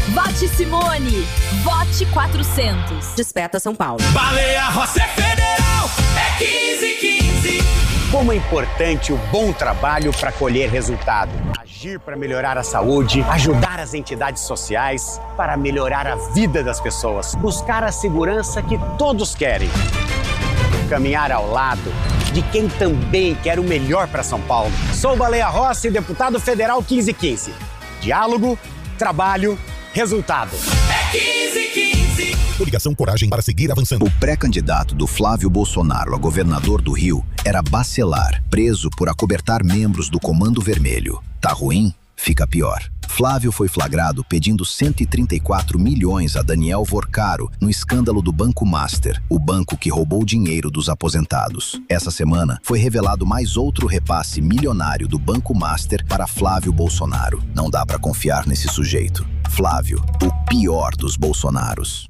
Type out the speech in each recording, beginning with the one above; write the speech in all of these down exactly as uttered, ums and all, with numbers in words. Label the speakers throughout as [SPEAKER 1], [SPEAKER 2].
[SPEAKER 1] Vote Simone. Vote quatrocentos.
[SPEAKER 2] Desperta São Paulo.
[SPEAKER 3] Baleia Rossi é federal. É quinze quinze.
[SPEAKER 4] Como é importante o bom trabalho para colher resultado. Agir para melhorar a saúde, ajudar as entidades sociais, para melhorar a vida das pessoas. Buscar a segurança que todos querem. Caminhar ao lado de quem também quer o melhor para São Paulo. Sou Baleia Rossi, deputado federal quinze quinze. Diálogo, trabalho, resultado.
[SPEAKER 3] É quinze quinze.
[SPEAKER 5] Coligação Coragem para seguir avançando.
[SPEAKER 6] O pré-candidato do Flávio Bolsonaro a governador do Rio era Bacelar, preso por acobertar membros do Comando Vermelho. Tá ruim? Fica pior. Flávio foi flagrado pedindo cento e trinta e quatro milhões a Daniel Vorcaro no escândalo do Banco Master, o banco que roubou dinheiro dos aposentados. Essa semana foi revelado mais outro repasse milionário do Banco Master para Flávio Bolsonaro. Não dá pra confiar nesse sujeito. Flávio, o pior dos Bolsonaros.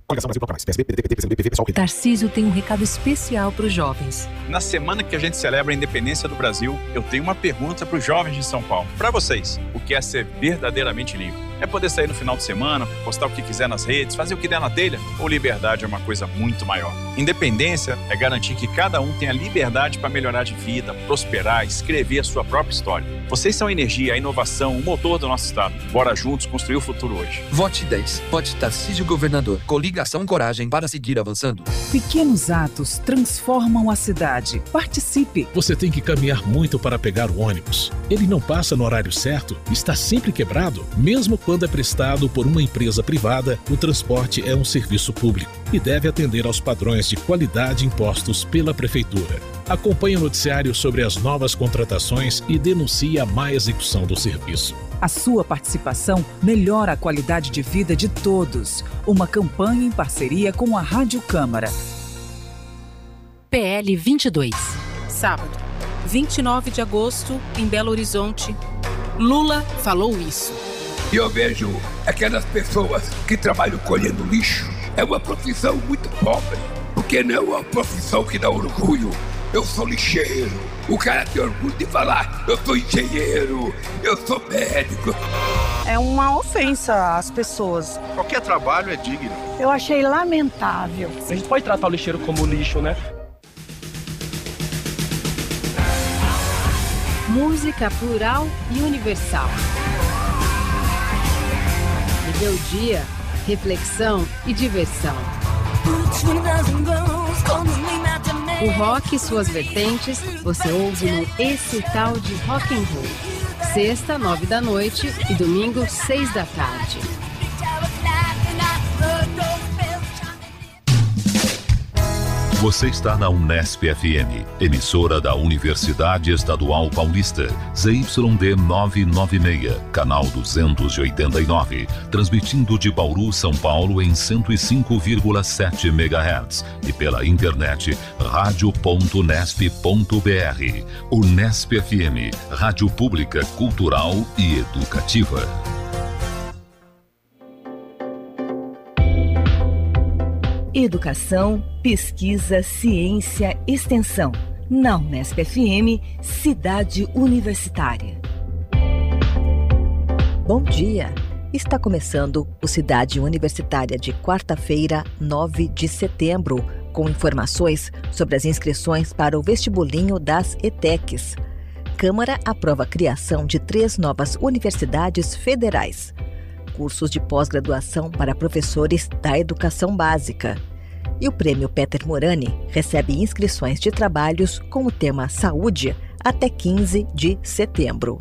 [SPEAKER 7] Tarcísio tem um recado especial para os jovens.
[SPEAKER 8] Na semana que a gente celebra a independência do Brasil, eu tenho uma pergunta para os jovens de São Paulo. Para vocês, o que é ser verdadeiramente livre? É poder sair no final de semana, postar o que quiser nas redes, fazer o que der na telha? Ou liberdade é uma coisa muito maior? Independência é garantir que cada um tenha liberdade para melhorar de vida, prosperar, escrever a sua própria história. Vocês são a energia, a inovação, o motor do nosso estado. Bora juntos construir o futuro hoje.
[SPEAKER 9] Vote dez. Vote Tarcísio Governador. Coligação Coragem para seguir avançando.
[SPEAKER 10] Pequenos atos transformam a cidade. Participe.
[SPEAKER 11] Você tem que caminhar muito para pegar o ônibus. Ele não passa no horário certo, está sempre quebrado. Mesmo quando é prestado por uma empresa privada, o transporte é um serviço público e deve atender aos padrões de qualidade impostos pela Prefeitura. Acompanhe o noticiário sobre as novas contratações e denuncie a má execução do serviço.
[SPEAKER 10] A sua participação melhora a qualidade de vida de todos. Uma campanha em parceria com a Rádio Câmara.
[SPEAKER 7] P L vinte e dois.
[SPEAKER 12] Sábado, vinte e nove de agosto, em Belo Horizonte. Lula falou isso.
[SPEAKER 13] E eu vejo aquelas pessoas que trabalham colhendo lixo. É uma profissão muito pobre, porque não é uma profissão que dá orgulho. Eu sou lixeiro. O cara tem orgulho de falar, eu sou engenheiro, eu sou médico.
[SPEAKER 14] É uma ofensa às pessoas.
[SPEAKER 8] Qualquer trabalho é digno.
[SPEAKER 14] Eu achei lamentável.
[SPEAKER 15] A gente pode tratar o lixeiro como lixo, né?
[SPEAKER 7] Música plural e universal. Rebeldia, reflexão e diversão. O rock e suas vertentes você ouve no Esse Tal de Rock and Roll. Sexta, nove da noite e domingo, seis da tarde.
[SPEAKER 16] Você está na Unesp F M, emissora da Universidade Estadual Paulista, Z Y D novecentos e noventa e seis, canal duzentos e oitenta e nove, transmitindo de Bauru, São Paulo em cento e cinco vírgula sete megahertz e pela internet rádio ponto unesp ponto br. Unesp F M, rádio pública, cultural e educativa.
[SPEAKER 17] Educação, pesquisa, ciência, extensão. Na Unesp F M, Cidade Universitária. Bom dia! Está começando o Cidade Universitária de quarta-feira, nove de setembro, com informações sobre as inscrições para o vestibulinho das E T E Cs. Câmara aprova a criação de três novas universidades federais. Cursos de pós-graduação para professores da educação básica. E o Prêmio Peter Morani recebe inscrições de trabalhos com o tema Saúde até quinze de setembro.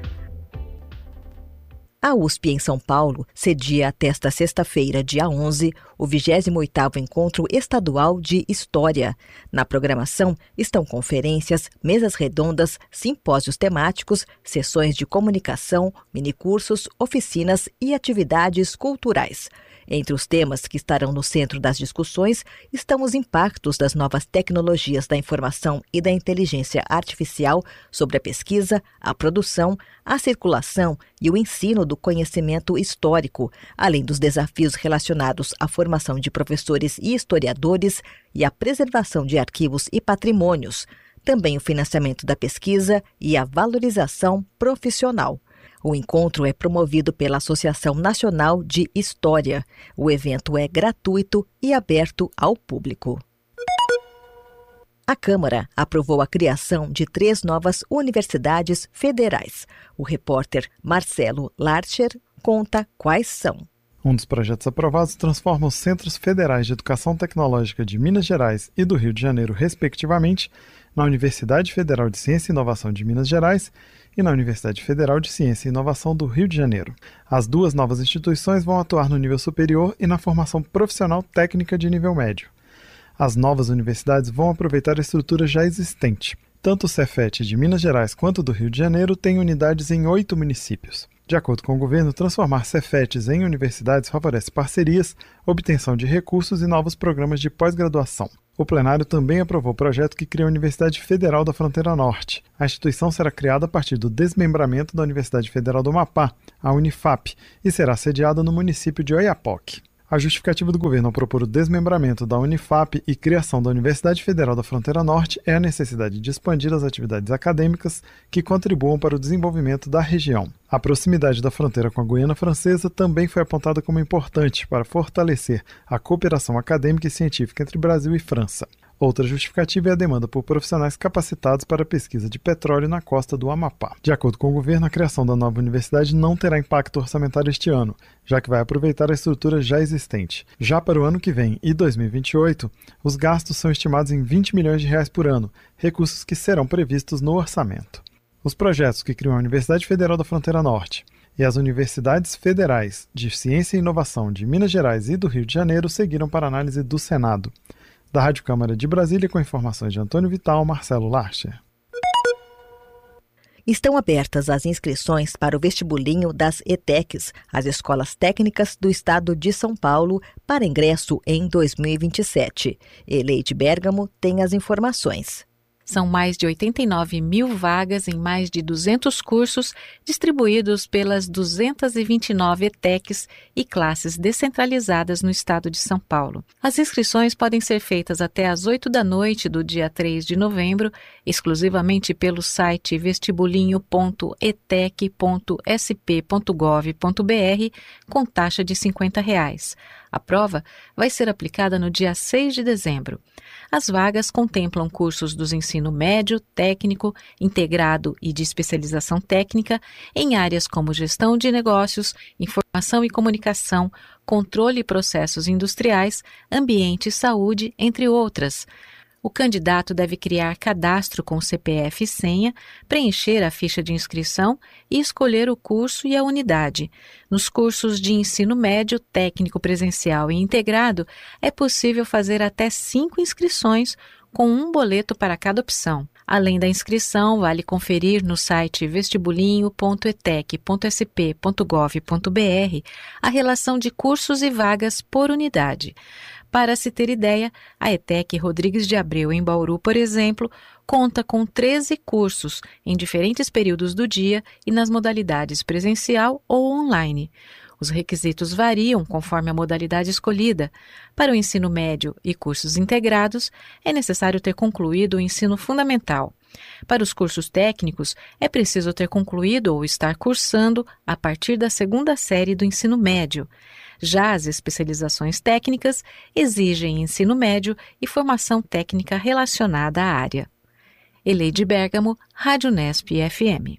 [SPEAKER 17] A U S P em São Paulo cedia até esta sexta-feira, dia onze, o vigésimo oitavo Encontro Estadual de História. Na programação estão conferências, mesas redondas, simpósios temáticos, sessões de comunicação, minicursos, oficinas e atividades culturais. Entre os temas que estarão no centro das discussões estão os impactos das novas tecnologias da informação e da inteligência artificial sobre a pesquisa, a produção, a circulação e o ensino do conhecimento histórico, além dos desafios relacionados à formação de professores e historiadores e à preservação de arquivos e patrimônios, também o financiamento da pesquisa e a valorização profissional. O encontro é promovido pela Associação Nacional de História. O evento é gratuito e aberto ao público. A Câmara aprovou a criação de três novas universidades federais. O repórter Marcelo Larcher conta quais são.
[SPEAKER 2] Um dos projetos aprovados transforma os Centros Federais de Educação Tecnológica de Minas Gerais e do Rio de Janeiro, respectivamente, na Universidade Federal de Ciência e Inovação de Minas Gerais e na Universidade Federal de Ciência e Inovação do Rio de Janeiro. As duas novas instituições vão atuar no nível superior e na formação profissional técnica de nível médio. As novas universidades vão aproveitar a estrutura já existente. Tanto o Cefet de Minas Gerais quanto do Rio de Janeiro têm unidades em oito municípios. De acordo com o governo, transformar Cefetes em universidades favorece parcerias, obtenção de recursos e novos programas de pós-graduação. O plenário também aprovou o projeto que cria a Universidade Federal da Fronteira Norte. A instituição será criada a partir do desmembramento da Universidade Federal do Amapá, a Unifap, e será sediada no município de Oiapoque. A justificativa do governo ao propor o desmembramento da Unifap e criação da Universidade Federal da Fronteira Norte é a necessidade de expandir as atividades acadêmicas que contribuam para o desenvolvimento da região. A proximidade da fronteira com a Guiana Francesa também foi apontada como importante para fortalecer a cooperação acadêmica e científica entre Brasil e França. Outra justificativa é a demanda por profissionais capacitados para a pesquisa de petróleo na costa do Amapá. De acordo com o governo, a criação da nova universidade não terá impacto orçamentário este ano, já que vai aproveitar a estrutura já existente. Já para o ano que vem e dois mil e vinte e oito, os gastos são estimados em vinte milhões de reais por ano, recursos que serão previstos no orçamento. Os projetos que criam a Universidade Federal da Fronteira Norte e as Universidades Federais de Ciência e Inovação de Minas Gerais e do Rio de Janeiro seguiram para análise do Senado. Da Rádio Câmara de Brasília, com informações de Antônio Vital, Marcelo Larcher.
[SPEAKER 17] Estão abertas as inscrições para o vestibulinho das E T E Cs, as Escolas Técnicas do Estado de São Paulo, para ingresso em dois mil e vinte e sete. Eleide Bergamo tem as informações.
[SPEAKER 12] São mais de oitenta e nove mil vagas em mais de duzentos cursos distribuídos pelas duzentas e vinte e nove E T E Cs e classes descentralizadas no estado de São Paulo. As inscrições podem ser feitas até às oito da noite do dia três de novembro, exclusivamente pelo site vestibulinho ponto e t e c ponto s p ponto gov ponto b r, com taxa de cinquenta reais. A prova vai ser aplicada no dia seis de dezembro. As vagas contemplam cursos dos ensino médio, técnico, integrado e de especialização técnica em áreas como gestão de negócios, informação e comunicação, controle e processos industriais, ambiente e saúde, entre outras. O candidato deve criar cadastro com C P F e senha, preencher a ficha de inscrição e escolher o curso e a unidade. Nos cursos de ensino médio, técnico presencial e integrado, é possível fazer até cinco inscrições, com um boleto para cada opção. Além da inscrição, vale conferir no site vestibulinho ponto e t e c ponto s p ponto gov ponto b r a relação de cursos e vagas por unidade. Para se ter ideia, a E T E C Rodrigues de Abreu, em Bauru, por exemplo, conta com treze cursos em diferentes períodos do dia e nas modalidades presencial ou online. Os requisitos variam conforme a modalidade escolhida. Para o ensino médio e cursos integrados, é necessário ter concluído o ensino fundamental. Para os cursos técnicos, é preciso ter concluído ou estar cursando a partir da segunda série do ensino médio. Já as especializações técnicas exigem ensino médio e formação técnica relacionada à área. Eleide Bergamo, Rádio Nesp F M.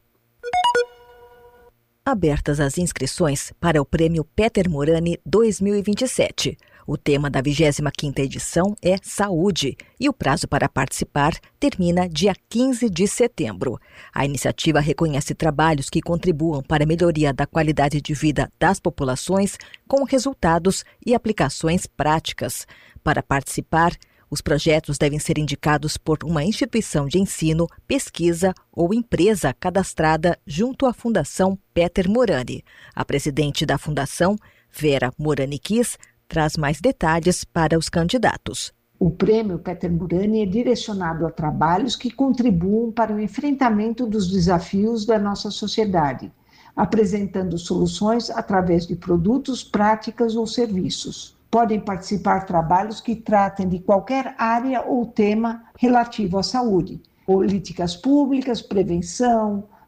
[SPEAKER 17] Abertas as inscrições para o Prêmio Peter Morani dois mil e vinte e sete. O tema da vigésima quinta edição é Saúde e o prazo para participar termina dia quinze de setembro. A iniciativa reconhece trabalhos que contribuam para a melhoria da qualidade de vida das populações com resultados e aplicações práticas. Para participar, os projetos devem ser indicados por uma instituição de ensino, pesquisa ou empresa cadastrada junto à Fundação Peter Morani. A presidente da Fundação, Vera Morani Kiss, traz mais detalhes para os candidatos.
[SPEAKER 18] O Prêmio Peter Morani é direcionado a trabalhos que contribuam para o enfrentamento dos desafios da nossa sociedade, apresentando soluções através de produtos, práticas ou serviços. Podem participar trabalhos que tratem de qualquer área ou tema relativo à saúde, políticas públicas, prevenção,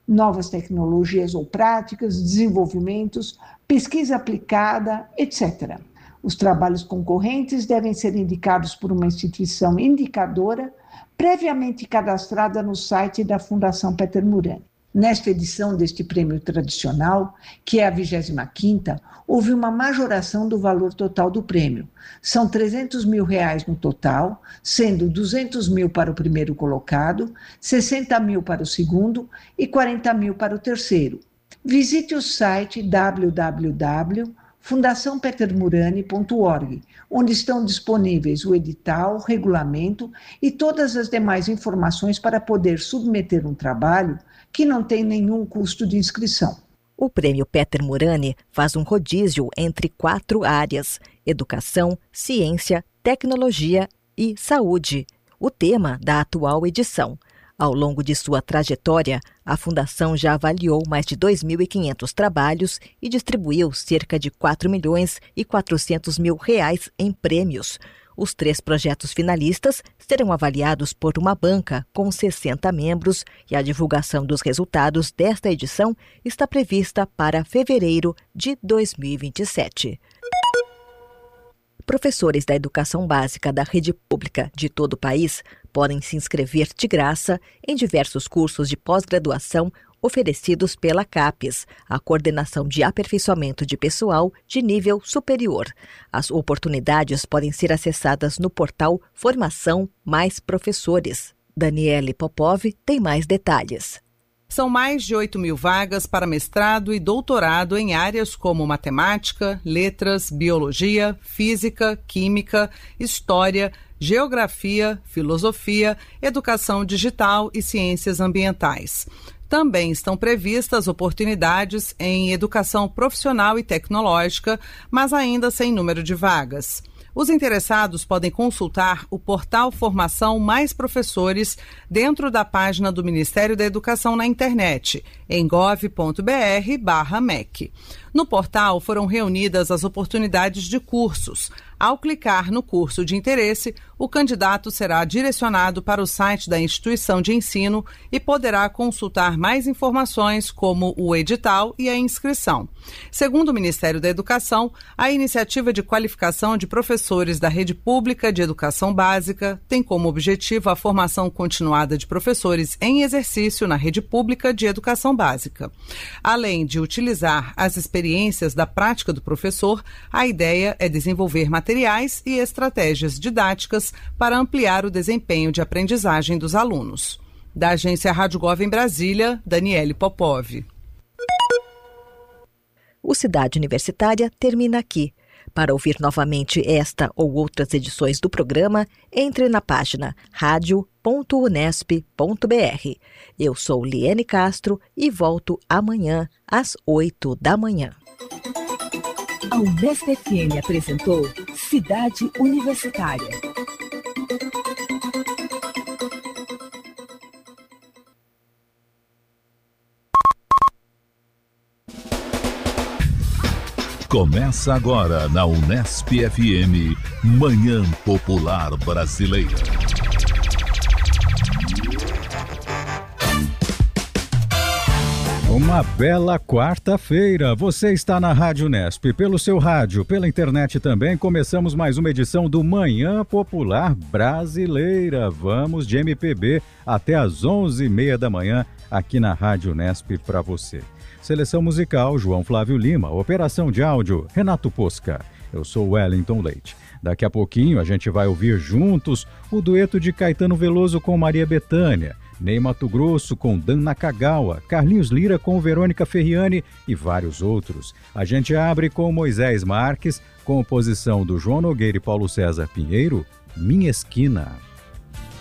[SPEAKER 18] novas tecnologias ou práticas, desenvolvimentos, pesquisa aplicada, etcétera. Os trabalhos concorrentes devem ser indicados por uma instituição indicadora previamente cadastrada no site da Fundação Peter Murani. Nesta edição deste prêmio tradicional, que é a vigésima quinta, houve uma majoração do valor total do prêmio. São trezentos mil reais no total, sendo duzentos mil para o primeiro colocado, sessenta mil para o segundo e quarenta mil para o terceiro. Visite o site w w w ponto fundação peter murani ponto org, onde estão disponíveis o edital, o regulamento e todas as demais informações para poder submeter um trabalho que não tem nenhum custo de inscrição.
[SPEAKER 17] O Prêmio Peter Murani faz um rodízio entre quatro áreas: educação, ciência, tecnologia e saúde, o tema da atual edição. Ao longo de sua trajetória, a Fundação já avaliou mais de dois mil e quinhentos trabalhos e distribuiu cerca de quatro milhões e quatrocentos mil reais em prêmios. Os três projetos finalistas serão avaliados por uma banca com sessenta membros e a divulgação dos resultados desta edição está prevista para fevereiro de dois mil e vinte e sete. Professores da educação básica da rede pública de todo o país podem se inscrever de graça em diversos cursos de pós-graduação oferecidos pela CAPES, a Coordenação de Aperfeiçoamento de Pessoal de Nível Superior. As oportunidades podem ser acessadas no portal Formação Mais Professores. Daniele Popov tem mais detalhes.
[SPEAKER 19] São mais de oito mil vagas para mestrado e doutorado em áreas como matemática, letras, biologia, física, química, história, geografia, filosofia, educação digital e ciências ambientais. Também estão previstas oportunidades em educação profissional e tecnológica, mas ainda sem número de vagas. Os interessados podem consultar o portal Formação Mais Professores dentro da página do Ministério da Educação na internet, em gov ponto br barra M E C. No portal foram reunidas as oportunidades de cursos. Ao clicar no curso de interesse, o candidato será direcionado para o site da instituição de ensino e poderá consultar mais informações como o edital e a inscrição. Segundo o Ministério da Educação, a iniciativa de qualificação de professores da rede pública de educação básica tem como objetivo a formação continuada de professores em exercício na rede pública de educação básica. Além de utilizar as experiências da prática do professor, a ideia é desenvolver materiais e estratégias didáticas para ampliar o desempenho de aprendizagem dos alunos. Da agência Rádio Gov em Brasília, Daniele Popov.
[SPEAKER 17] O Cidade Universitária termina aqui. Para ouvir novamente esta ou outras edições do programa, entre na página rádio ponto unesp ponto br. Eu sou Liene Castro e volto amanhã às oito da manhã.
[SPEAKER 10] A Unesp F M apresentou Cidade Universitária.
[SPEAKER 16] Começa agora na Unesp F M, Manhã Popular Brasileira.
[SPEAKER 20] Uma bela quarta-feira. Você está na Rádio Unesp, pelo seu rádio, pela internet também. Começamos mais uma edição do Manhã Popular Brasileira. Vamos de M P B até às onze e meia da manhã aqui na Rádio Unesp para você. Seleção musical, João Flávio Lima. Operação de áudio, Renato Posca. Eu sou Wellington Leite. Daqui a pouquinho a gente vai ouvir juntos o dueto de Caetano Veloso com Maria Bethânia, Ney Matogrosso com Dan Nakagawa, Carlinhos Lira com Verônica Ferriani e vários outros. A gente abre com Moisés Marques, composição do João Nogueira e Paulo César Pinheiro, Minha Esquina.